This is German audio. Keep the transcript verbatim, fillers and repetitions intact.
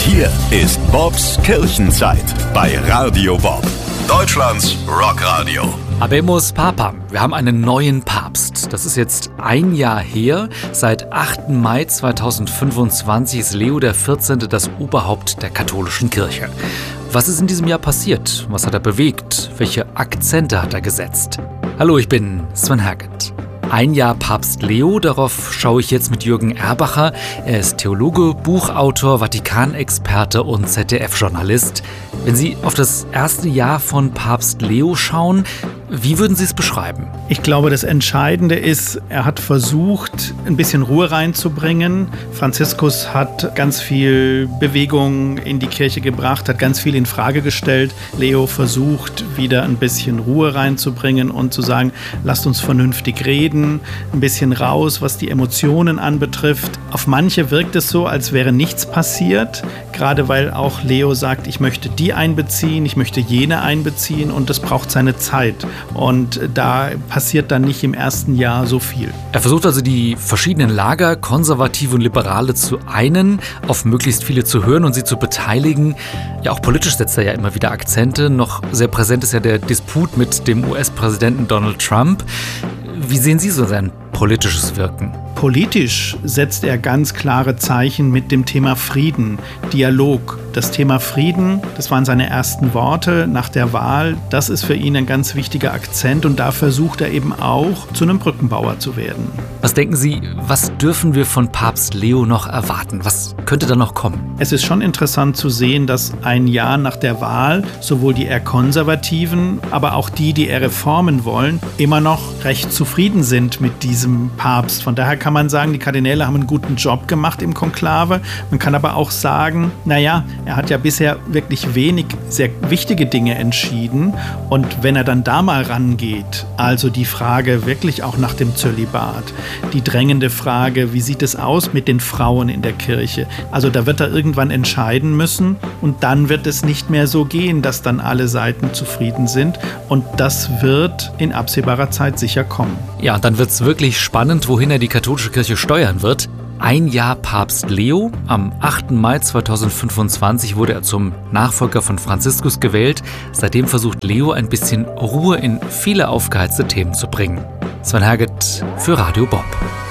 hier ist Bobs Kirchenzeit bei Radio Bob, Deutschlands Rockradio. Habemus Papam. Wir haben einen neuen Papst. Das ist jetzt ein Jahr her. Seit achten Mai zweitausendfünfundzwanzig ist Leo der vierzehnte das Oberhaupt der katholischen Kirche. Was ist in diesem Jahr passiert? Was hat er bewegt? Welche Akzente hat er gesetzt? Hallo, ich bin Sven Herget. Ein Jahr Papst Leo, darauf schaue ich jetzt mit Jürgen Erbacher. Er ist Theologe, Buchautor, Vatikanexperte und Z D F-Journalist. Wenn Sie auf das erste Jahr von Papst Leo schauen, wie würden Sie es beschreiben? Ich glaube, das Entscheidende ist, er hat versucht, ein bisschen Ruhe reinzubringen. Franziskus hat ganz viel Bewegung in die Kirche gebracht, hat ganz viel in Frage gestellt. Leo versucht, wieder ein bisschen Ruhe reinzubringen und zu sagen, lasst uns vernünftig reden, ein bisschen raus, was die Emotionen anbetrifft. Auf manche wirkt es so, als wäre nichts passiert, gerade weil auch Leo sagt, ich möchte die einbeziehen, ich möchte jene einbeziehen und das braucht seine Zeit. Und da passiert dann nicht im ersten Jahr so viel. Er versucht also die verschiedenen Lager, Konservative und Liberale zu einen, auf möglichst viele zu hören und sie zu beteiligen. Ja, auch politisch setzt er ja immer wieder Akzente. Noch sehr präsent ist ja der Disput mit dem U S-Präsidenten Donald Trump. Wie sehen Sie so sein politisches Wirken? Politisch setzt er ganz klare Zeichen mit dem Thema Frieden, Dialog. Das Thema Frieden, das waren seine ersten Worte nach der Wahl. Das ist für ihn ein ganz wichtiger Akzent und da versucht er eben auch, zu einem Brückenbauer zu werden. Was denken Sie, was dürfen wir von Papst Leo noch erwarten? Was könnte da noch kommen? Es ist schon interessant zu sehen, dass ein Jahr nach der Wahl sowohl die eher Konservativen, aber auch die, die eher Reformen wollen, immer noch recht zufrieden sind mit diesem Papst. Von daher kann man sagen, die Kardinäle haben einen guten Job gemacht im Konklave. Man kann aber auch sagen, naja, er hat ja bisher wirklich wenig sehr wichtige Dinge entschieden. Und wenn er dann da mal rangeht, also die Frage wirklich auch nach dem Zölibat, die drängende Frage, wie sieht es aus mit den Frauen in der Kirche? Also da wird er irgendwann entscheiden müssen und dann wird es nicht mehr so gehen, dass dann alle Seiten zufrieden sind. Und das wird in absehbarer Zeit sicher kommen. Ja, und dann wird es wirklich spannend, wohin er die katholische Kirche steuern wird. Ein Jahr Papst Leo. Am achten Mai zweitausendfünfundzwanzig wurde er zum Nachfolger von Franziskus gewählt. Seitdem versucht Leo ein bisschen Ruhe in viele aufgeheizte Themen zu bringen. Sven Herget für Radio Bob.